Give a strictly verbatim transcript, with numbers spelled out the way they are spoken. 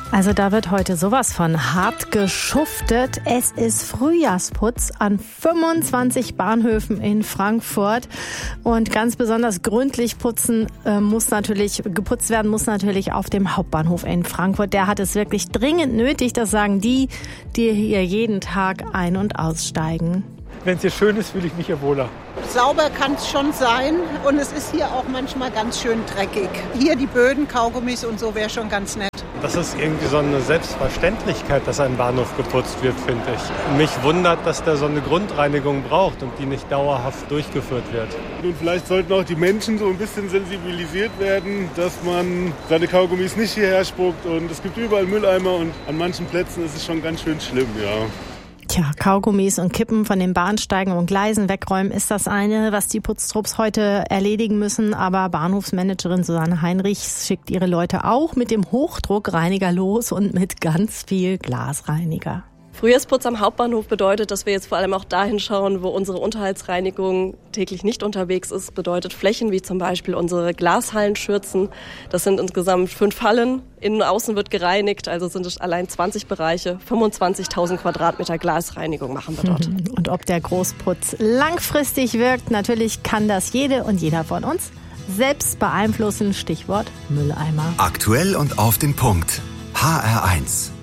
Also da wird heute sowas von hart geschuftet. Es ist Frühjahrsputz an fünfundzwanzig Bahnhöfen in Frankfurt. Und ganz besonders gründlich putzen äh, muss natürlich, geputzt werden muss natürlich auf dem Hauptbahnhof in Frankfurt. Der hat es wirklich dringend nötig. Das sagen die, die hier jeden Tag ein- und aussteigen. Wenn es hier schön ist, fühle ich mich hier wohler. Sauber kann es schon sein und es ist hier auch manchmal ganz schön dreckig. Hier die Böden, Kaugummis und so wäre schon ganz nett. Das ist irgendwie so eine Selbstverständlichkeit, dass ein Bahnhof geputzt wird, finde ich. Mich wundert, dass der so eine Grundreinigung braucht und die nicht dauerhaft durchgeführt wird. Und vielleicht sollten auch die Menschen so ein bisschen sensibilisiert werden, dass man seine Kaugummis nicht hierher spuckt. Und es gibt überall Mülleimer und an manchen Plätzen ist es schon ganz schön schlimm, ja. Tja, Kaugummis und Kippen von den Bahnsteigen und Gleisen wegräumen ist das eine, was die Putztrupps heute erledigen müssen. Aber Bahnhofsmanagerin Susanne Heinrichs schickt ihre Leute auch mit dem Hochdruckreiniger los und mit ganz viel Glasreiniger. Frühjahrsputz am Hauptbahnhof bedeutet, dass wir jetzt vor allem auch dahin schauen, wo unsere Unterhaltsreinigung täglich nicht unterwegs ist. Bedeutet Flächen wie zum Beispiel unsere Glashallenschürzen. Das sind insgesamt fünf Hallen. Innen und außen wird gereinigt, also sind es allein zwanzig Bereiche. fünfundzwanzigtausend Quadratmeter Glasreinigung machen wir dort. Und ob der Großputz langfristig wirkt, natürlich kann das jede und jeder von uns selbst beeinflussen. Stichwort Mülleimer. Aktuell und auf den Punkt. H R eins.